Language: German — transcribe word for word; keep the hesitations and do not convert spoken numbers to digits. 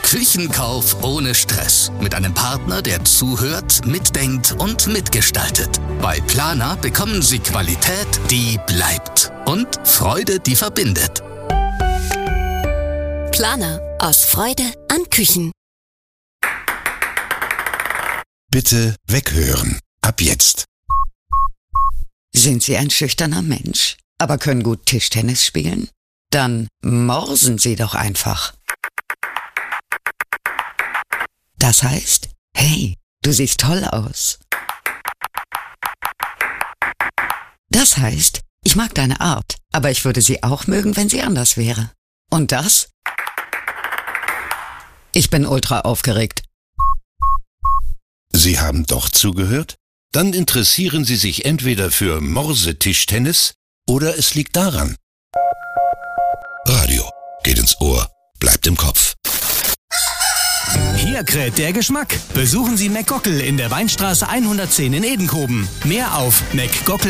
Küchenkauf ohne Stress. Mit einem Partner, der zuhört, mitdenkt und mitgestaltet. Bei Planer bekommen Sie Qualität, die bleibt. Und Freude, die verbindet. Planer. Aus Freude an Küchen. Bitte weghören. Ab jetzt. Sind Sie ein schüchterner Mensch, aber können gut Tischtennis spielen? Dann morsen Sie doch einfach. Das heißt, hey, du siehst toll aus. Das heißt, ich mag deine Art, aber ich würde sie auch mögen, wenn sie anders wäre. Und das? Ich bin ultra aufgeregt. Sie haben doch zugehört? Dann interessieren Sie sich entweder für Morse-Tischtennis oder es liegt daran. Radio geht ins Ohr, bleibt im Kopf. Hier kräht der Geschmack. Besuchen Sie McGockel in der Weinstraße hundertzehn in Edenkoben. Mehr auf mcgockel